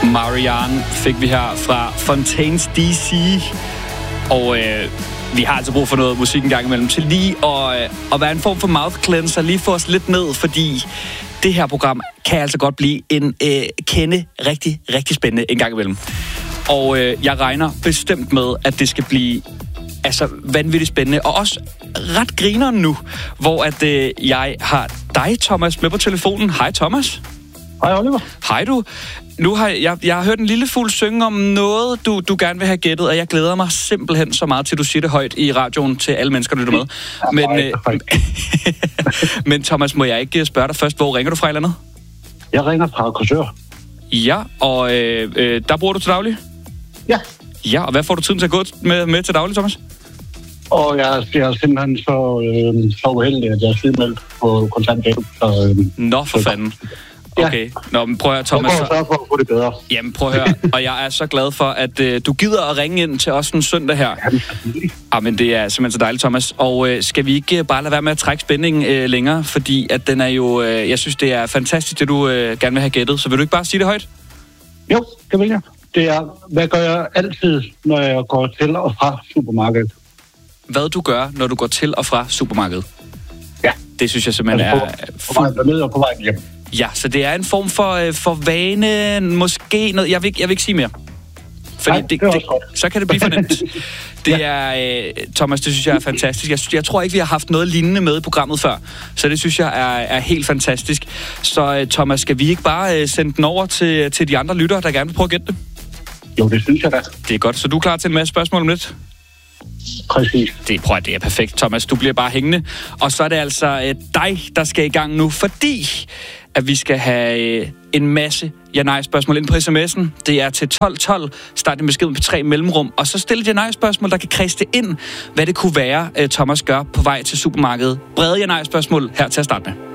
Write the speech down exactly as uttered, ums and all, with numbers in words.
Marianne fik vi her fra Fontaines D C. Og øh, vi har altså brug for noget musik en gang imellem til lige at, øh, at være en form for mouth cleanser, lige få os lidt ned, fordi det her program kan altså godt blive en øh, kende rigtig, rigtig spændende en gang imellem. Og øh, jeg regner bestemt med, at det skal blive altså vanvittigt spændende, og også ret grineren nu, hvor at øh, jeg har dig, Thomas, med på telefonen. Hej, Thomas. Hej, Oliver. Hej, du. Nu har jeg, jeg har hørt en lille fugl synge om noget, du, du gerne vil have gættet, og jeg glæder mig simpelthen så meget til, du siger det højt i radioen til alle mennesker, der lytter med. Men, øh, men Thomas, må jeg ikke spørge dig først, hvor ringer du fra eller andet? Jeg ringer fra Korsør. Ja, og øh, øh, der bor du til daglig? Ja. Ja, og hvad får du tiden til at gå med, med til daglig, Thomas? Og jeg, jeg er simpelthen så, øh, så uheldig, at jeg er sygemeldt på kontanthjælp. Så, øh, Nå, for fanden. Okay, ja. Nå, men prøv at høre, Thomas. Jeg prøver at sørge for at få det bedre. Jamen, prøv at høre. Og jeg er så glad for, at øh, du gider at ringe ind til os en søndag her. Ja, men det er simpelthen så dejligt, Thomas. Og øh, skal vi ikke bare lade være med at trække spændingen øh, længere? Fordi at den er jo, øh, jeg synes, det er fantastisk, det du øh, gerne vil have gættet. Så vil du ikke bare sige det højt? Jo, det vil jeg. Det er, hvad gør jeg altid, når jeg går til og fra supermarkedet? Hvad du gør, når du går til og fra supermarkedet? Ja. Det synes jeg simpelthen altså, er... På, på vej dernede og på vej hjem. Ja, så det er en form for, øh, for vane, måske noget... Jeg vil, jeg vil ikke sige mere. Fordi Nej, det, det, det så kan det blive for nemt. Det er... Øh, Thomas, det synes jeg er fantastisk. Jeg, jeg tror ikke, vi har haft noget lignende med i programmet før. Så det synes jeg er, er helt fantastisk. Så øh, Thomas, skal vi ikke bare øh, sende den over til, til de andre lyttere, der gerne vil prøve at gætte det? Jo, det synes jeg da. Det er godt. Så du er klar til en masse spørgsmål om lidt? Præcis. Det, prøv at det er perfekt, Thomas. Du bliver bare hængende. Og så er det altså øh, dig, der skal i gang nu, fordi at vi skal have øh, en masse ja-nej-spørgsmål ind på sms'en. Det er til tolv tolv. Start en besked på tre mellemrum. Og så stille et ja-nej-spørgsmål, der kan kredse det ind, hvad det kunne være, øh, Thomas gør på vej til supermarkedet. Brede ja-nej-spørgsmål her til at starte med.